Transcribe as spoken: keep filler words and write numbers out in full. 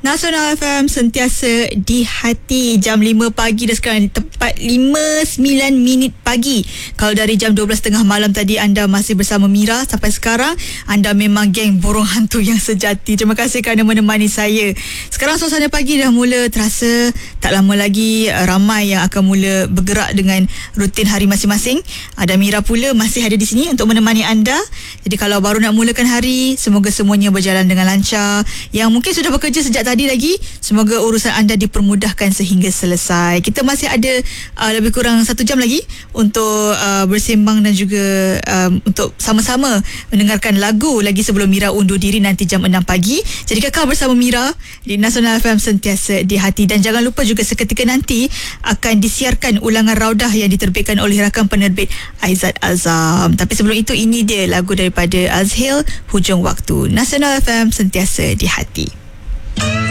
Nasional F M sentiasa di hati. Jam lima pagi dah sekarang, tepat lima sembilan minit pagi. Kalau dari jam dua belas tiga puluh malam tadi anda masih bersama Mira sampai sekarang, anda memang geng burung hantu yang sejati. Terima kasih kerana menemani saya. Sekarang suasana pagi dah mula terasa. Tak lama lagi ramai yang akan mula bergerak dengan rutin hari masing-masing. Ada Mira pula masih ada di sini untuk menemani anda. Jadi kalau baru nak mulakan hari, semoga semuanya berjalan dengan lancar. Yang mungkin sudah bekerja sejak tadi lagi, semoga urusan anda dipermudahkan sehingga selesai. Kita masih ada uh, lebih kurang satu jam lagi untuk uh, bersembang dan juga um, untuk sama-sama mendengarkan lagu lagi sebelum Mira undur diri nanti jam enam pagi. Jadi kekal bersama Mira di Nasional F M sentiasa di hati. Dan jangan lupa juga seketika nanti akan disiarkan ulangan Raudah yang diterbitkan oleh rakan penerbit Aizat Azam. Tapi sebelum itu, ini dia lagu daripada Azhil, Hujung Waktu. Nasional F M sentiasa di hati.